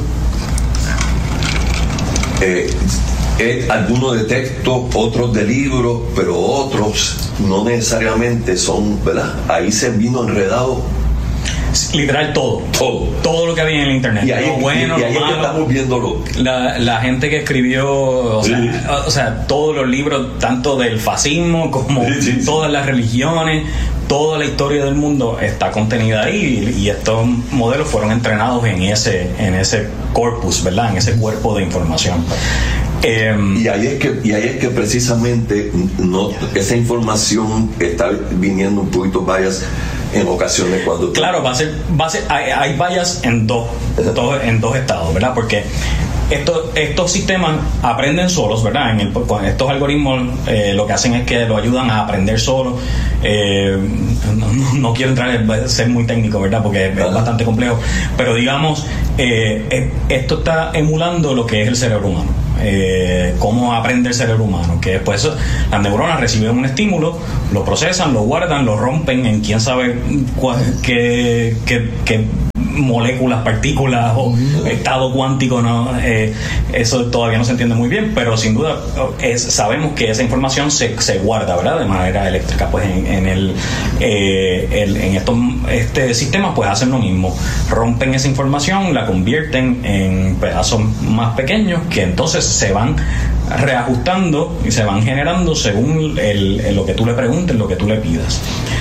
algunos de texto, otros de libros, pero otros no necesariamente son, ¿verdad? Ahí se vino enredado. literal todo lo que había en el internet. Y ahí, lo bueno, y ahí lo malo, es que estamos viéndolo. La gente que escribió, o sea, todos los libros, tanto del fascismo como todas las religiones, toda la historia del mundo está contenida ahí, y estos modelos fueron entrenados en ese corpus, ¿verdad? En ese cuerpo de información. Y ahí es que precisamente esa información está viniendo un poquito bias en ocasiones cuando claro, va a ser hay bias en dos estados, ¿verdad? Porque estos sistemas aprenden solos, ¿verdad? Con estos algoritmos lo que hacen es que lo ayudan a aprender solos. No quiero entrar a ser muy técnico, ¿verdad? Porque es bastante complejo, pero digamos, esto está emulando lo que es el cerebro humano. Cómo aprende el cerebro humano, que después las neuronas reciben un estímulo, lo procesan, lo guardan, lo rompen en quién sabe qué moléculas, partículas o estado cuántico, ¿no? Eso todavía no se entiende muy bien, pero sin duda sabemos que esa información se guarda, ¿verdad? De manera eléctrica. Pues en este sistema pues hacen lo mismo, rompen esa información, la convierten en pedazos más pequeños que entonces se van reajustando y se van generando según lo que tú le preguntes, lo que tú le pidas.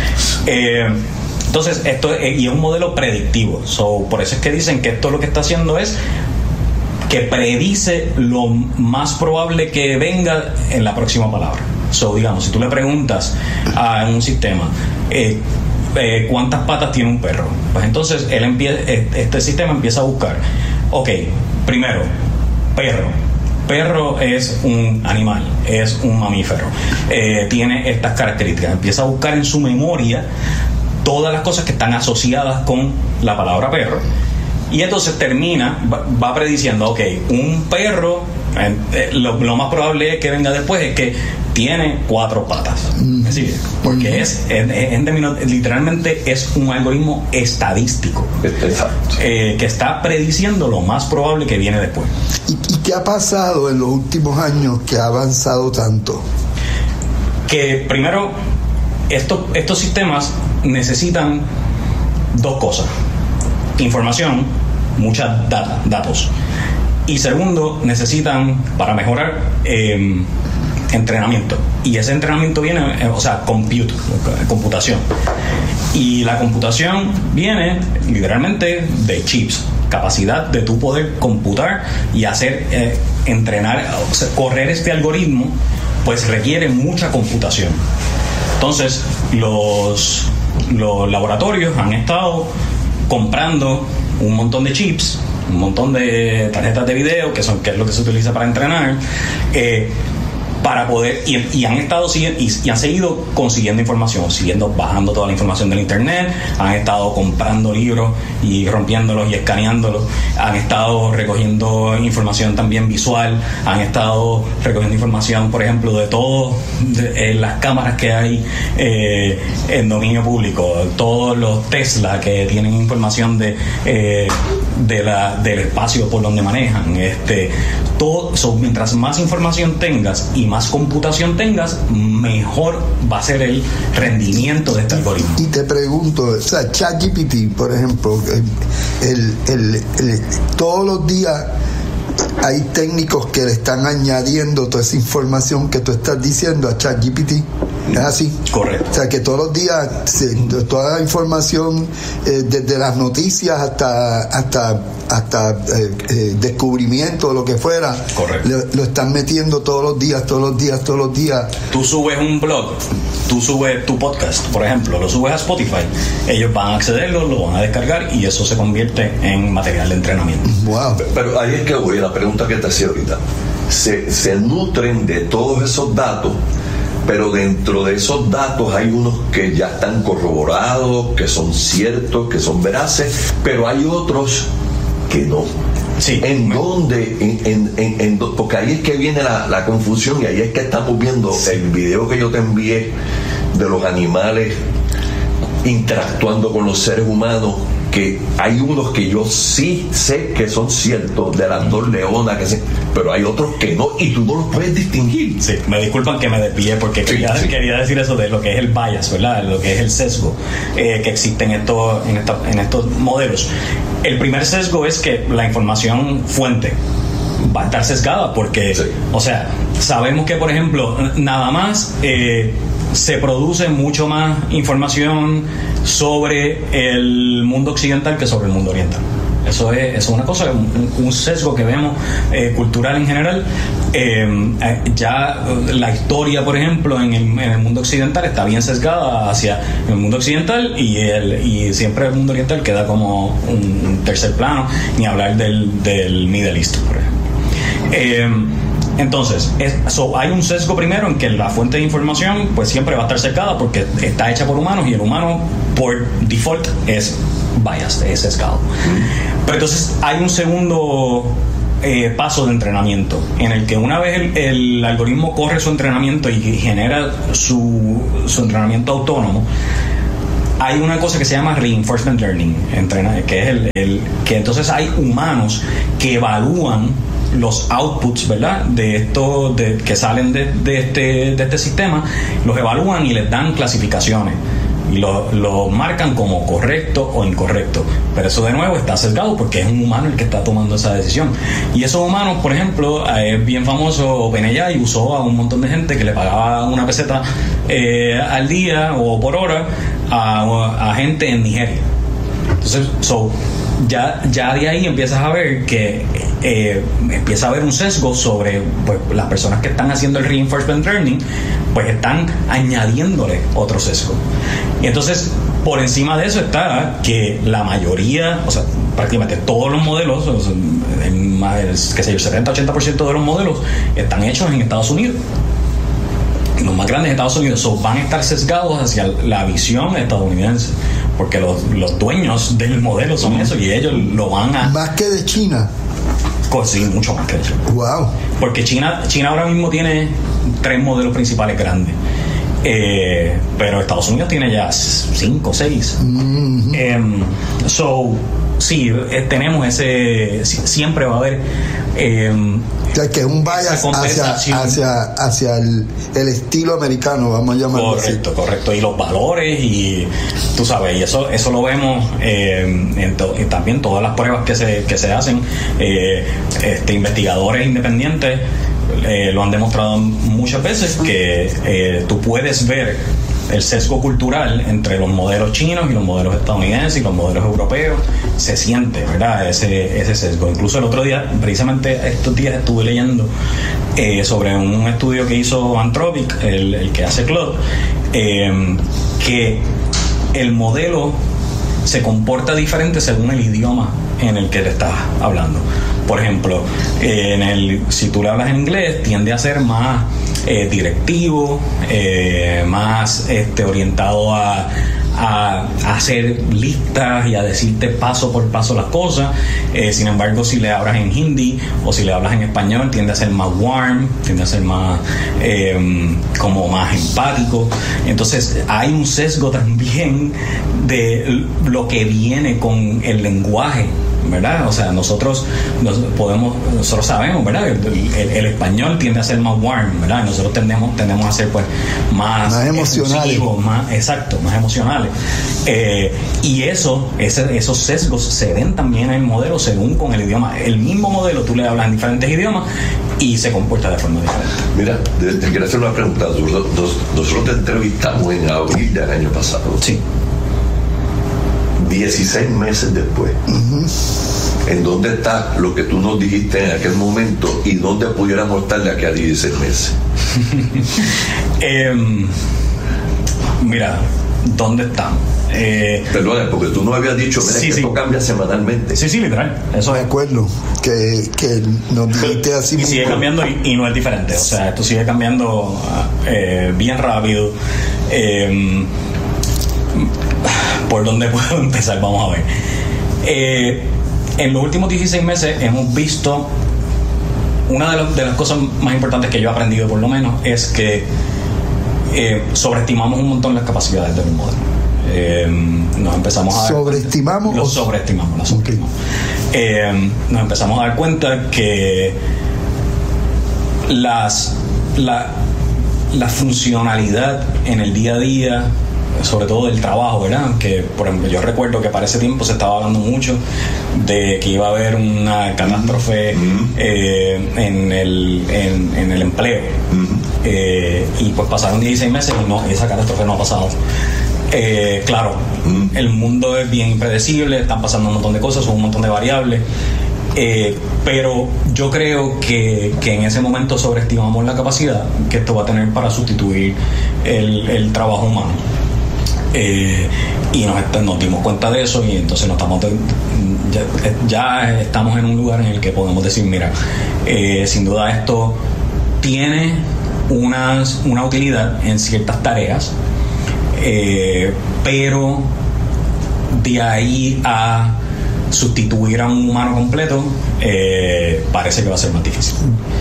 Entonces, esto es un modelo predictivo. Por eso es que dicen que esto lo que está haciendo es que predice lo más probable que venga en la próxima palabra. Digamos, si tú le preguntas a un sistema ¿cuántas patas tiene un perro? Pues entonces este sistema empieza a buscar. Ok, primero, perro. Perro es un animal, es un mamífero, tiene estas características. Empieza a buscar en su memoria todas las cosas que están asociadas con la palabra perro, y entonces va prediciendo, ok, un perro, lo más probable que venga después es que tiene 4 patas. ¿Sí? Porque literalmente es un algoritmo estadístico. Exacto. Que está prediciendo lo más probable que viene después. ¿Y qué ha pasado en los últimos años que ha avanzado tanto? Que primero, estos sistemas necesitan 2 cosas: información, muchas datos, y segundo, necesitan, para mejorar, entrenamiento, y ese entrenamiento viene, computación, y la computación viene literalmente de chips, capacidad de tú poder computar y hacer entrenar, correr este algoritmo, pues requiere mucha computación. Entonces los laboratorios han estado comprando un montón de chips, un montón de tarjetas de video, que es lo que se utiliza para entrenar, para poder, y han estado y han seguido consiguiendo información, bajando toda la información del internet, han estado comprando libros y rompiéndolos y escaneándolos, han estado recogiendo información también visual, han estado recogiendo información, por ejemplo, de todas las cámaras que hay en dominio público, todos los Tesla que tienen información del espacio por donde manejan, mientras más información tengas y más computación tengas, mejor va a ser el rendimiento de este algoritmo. Y te pregunto, ChatGPT, por ejemplo, todos los días hay técnicos que le están añadiendo toda esa información que tú estás diciendo a ChatGPT. ¿Es así? Correcto. O sea, que todos los días toda la información, desde las noticias hasta descubrimiento o lo que fuera, lo están metiendo todos los días. Tú subes un blog, tú subes tu podcast, por ejemplo, lo subes a Spotify, ellos van a accederlo, lo van a descargar, y eso se convierte en material de entrenamiento. Wow. Pero ahí es que voy a la pregunta que te hacía ahorita. Se nutren de todos esos datos, pero dentro de esos datos hay unos que ya están corroborados, que son ciertos, que son veraces, pero hay otros que no. Sí. ¿En dónde? Porque ahí es que viene la confusión, y ahí es que estamos viendo el video que yo te envié de los animales interactuando con los seres humanos, que hay unos que yo sí sé que son ciertos, de las 2 leonas, pero hay otros que no, y tú no los puedes distinguir. Sí, me disculpan que me desvié porque quería decir eso de lo que es el bias, ¿verdad? Lo que es el sesgo que existe en estos modelos. El primer sesgo es que la información fuente va a estar sesgada porque, o sea, sabemos que, por ejemplo, nada más se produce mucho más información sobre el mundo occidental que sobre el mundo oriental. Eso es una cosa, un sesgo que vemos cultural en general. Ya la historia, por ejemplo, en el mundo occidental está bien sesgada hacia el mundo occidental y siempre el mundo oriental queda como un tercer plano, ni hablar del Middle East, por ejemplo. Entonces, hay un sesgo primero en que la fuente de información pues siempre va a estar sesgada porque está hecha por humanos y el humano por default es biased, es sesgado. Pero entonces hay un segundo paso de entrenamiento en el que una vez el algoritmo corre su entrenamiento y genera su entrenamiento autónomo, hay una cosa que se llama reinforcement learning, que es que entonces hay humanos que evalúan los outputs, ¿verdad? Que salen de este sistema, los evalúan y les dan clasificaciones y lo marcan como correcto o incorrecto, pero eso de nuevo está sesgado porque es un humano el que está tomando esa decisión. Y esos humanos, por ejemplo, es bien famoso OpenAI, usó a un montón de gente que le pagaba una peseta al día o por hora a gente en Nigeria. Entonces, ya de ahí empiezas a ver que empieza a haber un sesgo sobre pues, las personas que están haciendo el reinforcement learning, pues están añadiéndole otro sesgo. Y entonces, por encima de eso está que la mayoría, o sea, prácticamente todos los modelos, o sea, qué sé yo, el 70-80% de los modelos están hechos en Estados Unidos. Los más grandes de Estados Unidos van a estar sesgados hacia la visión estadounidense, porque los dueños del modelo son eso y ellos lo van a... Más que de China. Sí, mucho más que de China. Wow. Porque China ahora mismo tiene 3 modelos principales grandes. Pero Estados Unidos tiene ya 5 o 6. Sí, tenemos siempre va a haber o sea, que es un bias hacia el estilo americano, vamos a llamarlo así. Correcto, y los valores, y tú sabes, y eso lo vemos y también todas las pruebas que se hacen. Investigadores independientes lo han demostrado muchas veces que tú puedes ver el sesgo cultural entre los modelos chinos y los modelos estadounidenses y los modelos europeos. Se siente, ¿verdad? Ese sesgo. Incluso el otro día, precisamente estos días, estuve leyendo sobre un estudio que hizo Anthropic, el que hace Claude, que el modelo se comporta diferente según el idioma en el que le estás hablando. Por ejemplo, si tú le hablas en inglés, tiende a ser más directivo, más orientado a hacer listas y a decirte paso por paso las cosas. Sin embargo, si le hablas en hindi o si le hablas en español, tiende a ser más warm, tiende a ser más como más empático. Entonces hay un sesgo también de lo que viene con el lenguaje, ¿verdad? O sea, nosotros sabemos, ¿verdad? El español tiende a ser más warm, ¿verdad? Nosotros tendemos a ser pues más emocionales, más emocionales. Y esos sesgos se ven también en el modelo según con el idioma. El mismo modelo tú le hablas en diferentes idiomas y se comporta de forma diferente. Mira, te quiero hacer una pregunta. Nosotros te entrevistamos en abril del año pasado. Sí. 16 meses después, ¿en dónde está lo que tú nos dijiste en aquel momento y dónde pudiéramos estar de aquí a 16 meses? Mira, ¿dónde estamos? Perdón, porque tú no habías dicho que esto cambia semanalmente. Sí, literal. Eso me acuerdo que nos dijiste así. Y sigue cambiando y no es diferente. O sea, esto sigue cambiando bien rápido. ¿Por dónde puedo empezar? Vamos a ver. En los últimos 16 meses hemos visto una de las cosas más importantes que yo he aprendido, por lo menos, es que sobreestimamos un montón las capacidades del modelo. Nos empezamos a ¿Sobreestimamos? Nos sobreestimamos. Nos empezamos a dar cuenta que la funcionalidad en el día a día, sobre todo del trabajo, ¿verdad? Que, por ejemplo, yo recuerdo que para ese tiempo se estaba hablando mucho de que iba a haber una catástrofe en el empleo. Y pues pasaron 16 meses y no, esa catástrofe no ha pasado. Claro, el mundo es bien impredecible, están pasando un montón de cosas, son un montón de variables. Pero yo creo que en ese momento sobreestimamos la capacidad que esto va a tener para sustituir el trabajo humano. Y nos dimos cuenta de eso, y entonces ya estamos en un lugar en el que podemos decir, mira, sin duda esto tiene una utilidad en ciertas tareas, pero de ahí a sustituir a un humano completo parece que va a ser más difícil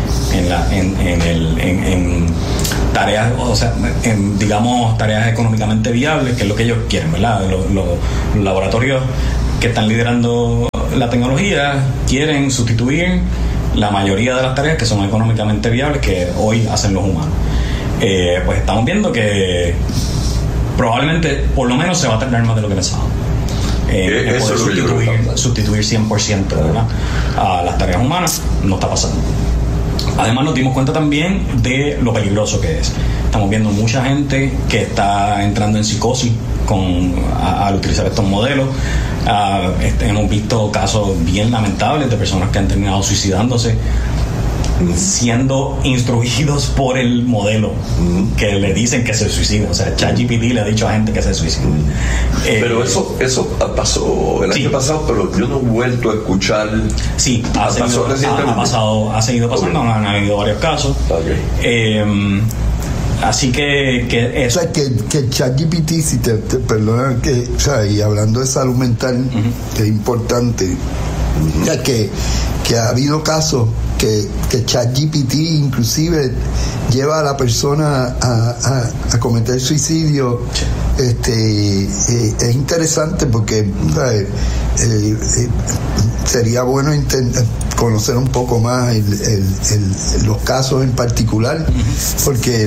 en tareas, o sea, digamos tareas económicamente viables, que es lo que ellos quieren, ¿verdad? Los laboratorios que están liderando la tecnología quieren sustituir la mayoría de las tareas que son económicamente viables que hoy hacen los humanos. Pues estamos viendo que probablemente por lo menos se va a tardar más de lo que pensábamos. Poder sustituir 100%, ¿verdad?, a las tareas humanas. No está pasando. Además nos dimos cuenta también de lo peligroso que es. Estamos viendo mucha gente que está entrando en psicosis al utilizar estos modelos. Hemos visto casos bien lamentables de personas que han terminado suicidándose siendo instruidos por el modelo que le dicen que se suicida. O sea, ChatGPT le ha dicho a gente que se suicida. Pero eso pasó el año pasado, pero yo no he vuelto a escuchar. Sí, ha seguido pasando, han habido varios casos. Así que eso. O sea, que ChatGPT, si te perdona, o sea, y hablando de salud mental, que es importante, o sea, que ha habido casos que ChatGPT inclusive lleva a la persona a cometer suicidio. Es interesante porque sería bueno conocer un poco más los casos en particular, porque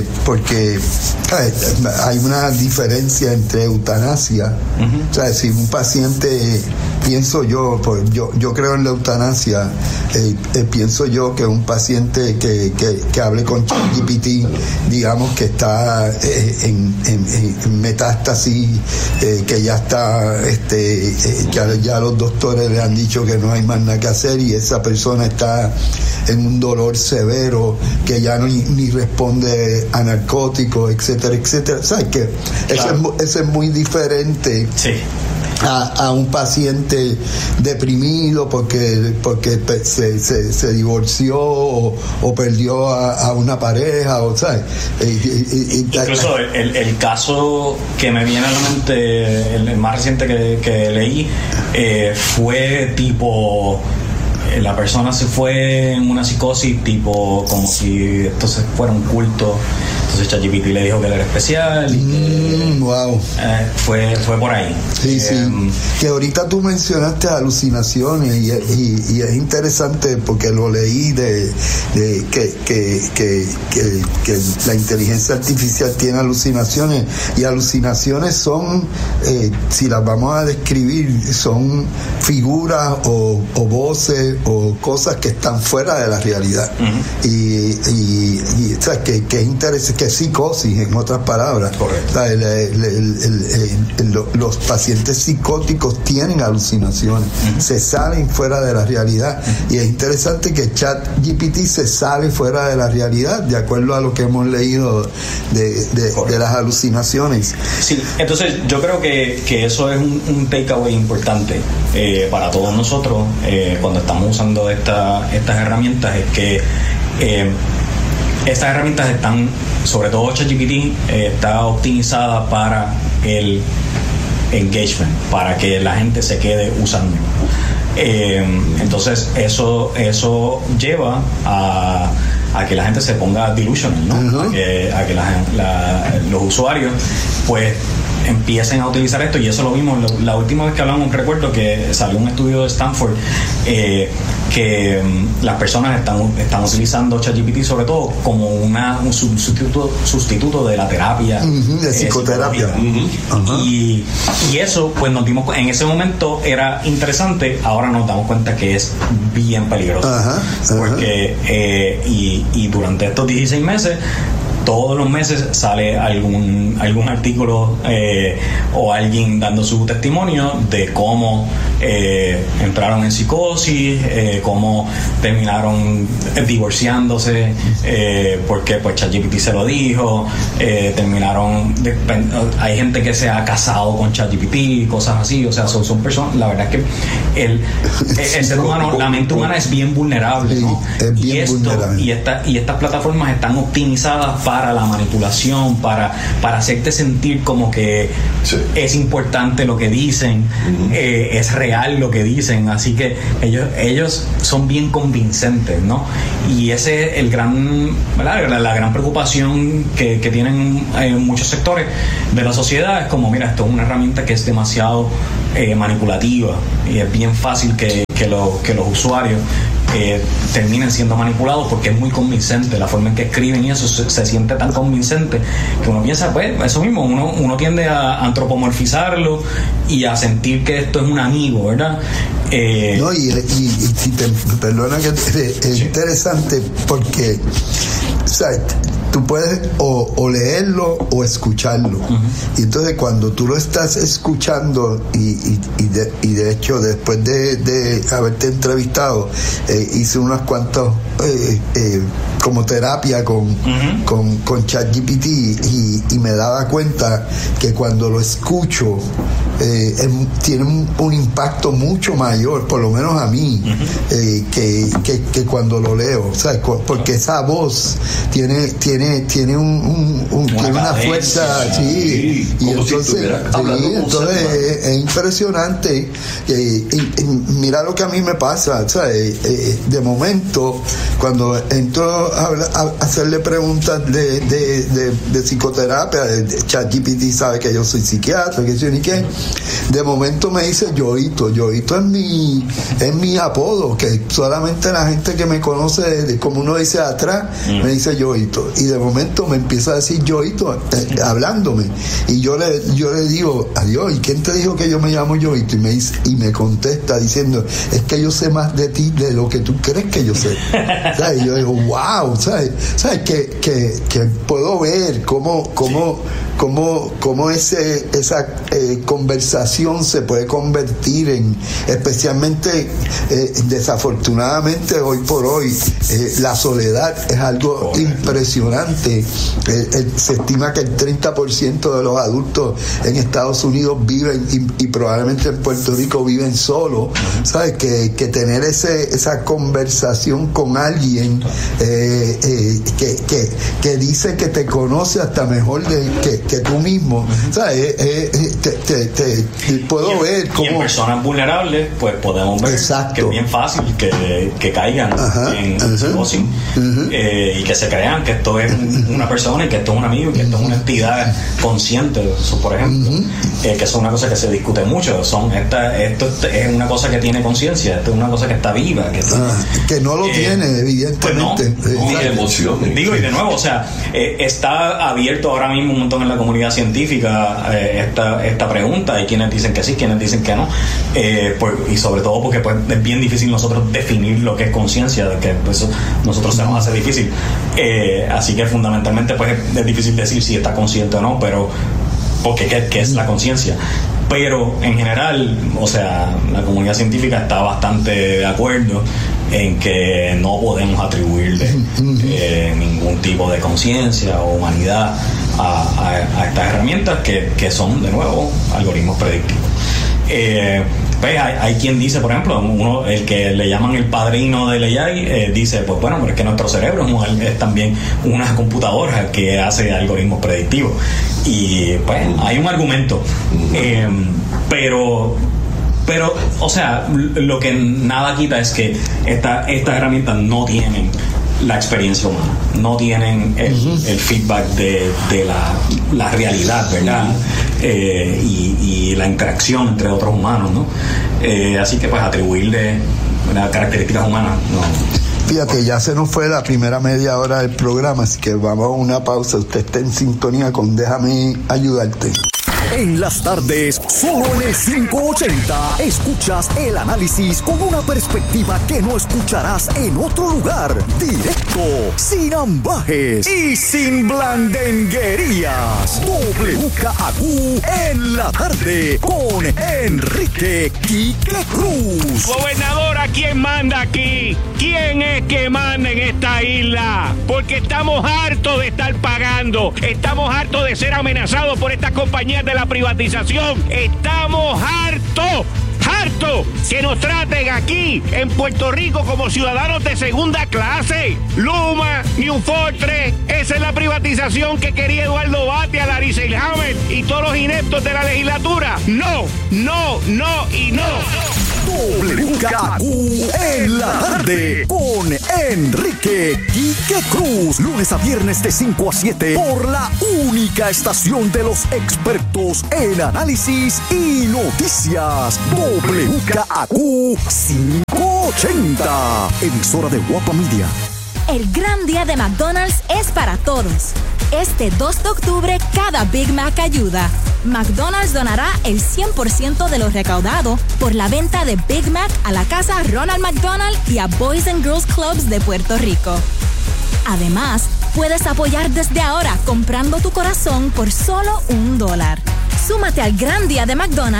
hay una diferencia entre eutanasia. O sea, si un paciente, pienso yo creo en la eutanasia, pienso yo que un paciente que hable con ChatGPT, digamos que está en metástasis, que ya está, ya los doctores le han dicho que no hay más nada que hacer, y esa persona está en un dolor severo, que ya ni responde a narcóticos, etcétera, etcétera. ¿Sabes qué? Claro. Eso es muy diferente. Sí. A un paciente deprimido porque se divorció o perdió a una pareja, o ¿sabes? Incluso el caso que me viene a la mente, el más reciente que leí, fue tipo, la persona se fue en una psicosis, tipo como si esto fuera un culto. Entonces ChatGPT le dijo que él era especial y que, wow. Fue por ahí. Sí, que ahorita tú mencionaste alucinaciones y es interesante porque lo leí de que la inteligencia artificial tiene alucinaciones, y alucinaciones son, si las vamos a describir, son figuras o voces o cosas que están fuera de la realidad. Y o sea, que es interesante, que es psicosis, en otras palabras. Correcto. O sea, los pacientes psicóticos tienen alucinaciones, se salen fuera de la realidad, y es interesante que ChatGPT se sale fuera de la realidad, de acuerdo a lo que hemos leído de las alucinaciones. Sí, entonces yo creo que eso es un takeaway importante para todos nosotros cuando estamos usando estas herramientas, es que estas herramientas están, sobre todo ChatGPT, está optimizada para el engagement, para que la gente se quede usando. Entonces eso lleva a que la gente se ponga delusional, ¿no? A que los usuarios pues empiecen a utilizar esto, y eso lo vimos la última vez que hablamos. Recuerdo que salió un estudio de Stanford que las personas están utilizando ChatGPT sobre todo como un sustituto de la terapia, de psicoterapia. Y eso, pues nos dimos, en ese momento era interesante, ahora nos damos cuenta que es bien peligroso. Porque y durante estos 16 meses, todos los meses sale algún artículo o alguien dando su testimonio de cómo entraron en psicosis, cómo terminaron divorciándose, porque pues ChatGPT se lo dijo, hay gente que se ha casado con ChatGPT, cosas así. O sea, son personas, la verdad es que el ser humano, la mente humana es bien vulnerable, ¿no? Y estas plataformas están optimizadas para la manipulación, para hacerte sentir como que es importante lo que dicen, es real lo que dicen, así que ellos son bien convincentes, ¿no? Y ese es la gran preocupación que tienen muchos sectores de la sociedad. Es como, mira, esto es una herramienta que es demasiado manipulativa, y es bien fácil que los usuarios terminen siendo manipulados, porque es muy convincente la forma en que escriben, y eso se siente tan convincente que uno piensa, pues eso mismo, uno tiende a antropomorfizarlo y a sentir que esto es un amigo, ¿verdad? No, y si perdona que es interesante, porque ¿sabes? Tú puedes o leerlo o escucharlo. Y entonces cuando tú lo estás escuchando, y de hecho después de haberte entrevistado, hice unas cuantas como terapia con ChatGPT, y me daba cuenta que cuando lo escucho tiene un impacto mucho mayor, por lo menos a mí, que cuando lo leo, ¿sabes? Porque esa voz tiene una fuerza, y entonces es impresionante. Mira lo que a mí me pasa, ¿sabes? De momento, cuando entro a hacerle preguntas de psicoterapia, ChatGPT sabe que yo soy psiquiatra, que yo ni qué. De momento me dice Yoito. Yoito es mi apodo, que solamente la gente que me conoce, como uno dice atrás, me dice Yoito. Y de momento me empieza a decir Yoito, hablándome. Y yo le digo, adiós, ¿y quién te dijo que yo me llamo Yoito? Y me contesta diciendo, es que yo sé más de ti de lo que tú crees que yo sé. ¿Sabes? Y yo digo, wow, ¿sabes? Que puedo ver cómo esa conversación se puede convertir en, especialmente desafortunadamente hoy por hoy, la soledad es algo impresionante. Se estima que el 30% de los adultos en Estados Unidos viven, y probablemente en Puerto Rico viven solos. ¿Sabes? Que tener esa conversación con alguien que dice que te conoce hasta mejor que tú mismo, ¿sabes? Puedo ver cómo... Y en personas vulnerables, pues podemos ver que es bien fácil que caigan en psicosis, y que se crean que esto es una persona, y que esto es un amigo, y que esto es una entidad consciente. Eso, por ejemplo, que eso es una cosa que se discute mucho. Esto es una cosa que tiene conciencia, esto es una cosa que está viva, que no lo tiene, evidentemente. Pues no, emociones. Digo, y de nuevo, o sea, está abierto ahora mismo un montón en la comunidad científica esta pregunta. Hay quienes dicen que sí, quienes dicen que no, y sobre todo porque pues, es bien difícil nosotros definir lo que es conciencia, que pues, nosotros se nos hace difícil, así que fundamentalmente pues es difícil decir si está consciente o no, pero porque ¿qué es la conciencia? Pero en general, o sea, la comunidad científica está bastante de acuerdo en que no podemos atribuirle ningún tipo de conciencia o humanidad a estas herramientas que son, de nuevo, algoritmos predictivos. Pues hay quien dice, por ejemplo, el que le llaman el padrino del AI, dice, pues bueno, pero es que nuestro cerebro es también una computadora que hace algoritmos predictivos. Y pues hay un argumento, pero o sea, lo que nada quita es que estas herramientas no tienen la experiencia humana, no tienen el feedback de la realidad, ¿verdad? y la interacción entre otros humanos, ¿no? Así que pues atribuirle características humanas, no. Fíjate, ya se nos fue la primera media hora del programa, así que vamos a una pausa. Usted está en sintonía con Déjame Ayudarte. En las tardes, solo en el 580, escuchas el análisis con una perspectiva que no escucharás en otro lugar. Directo, sin ambajes y sin blandenguerías. WKAQ en la tarde con Enrique Quique Cruz. Gobernadora, ¿quién manda aquí? ¿Quién es que manda en esta isla? Porque estamos hartos de estar pagando. Estamos hartos de ser amenazados por estas compañías de la privatización. Estamos hartos que nos traten aquí en Puerto Rico como ciudadanos de segunda clase. Luma, New Fortress, esa es la privatización que quería Eduardo Batia, Larry Selhammer y todos los ineptos de la legislatura. No y no. WKAQ en la tarde con Enrique Quique Cruz. Lunes a viernes de 5 a 7 por la única estación de los expertos en análisis y noticias. WKAQ 580. Emisora de Guapa Media. El gran día de McDonald's es para todos. Este 2 de octubre, cada Big Mac ayuda. McDonald's donará el 100% de lo recaudado por la venta de Big Mac a la Casa Ronald McDonald y a Boys and Girls Clubs de Puerto Rico. Además, puedes apoyar desde ahora comprando tu corazón por solo $1. Súmate al gran día de McDonald's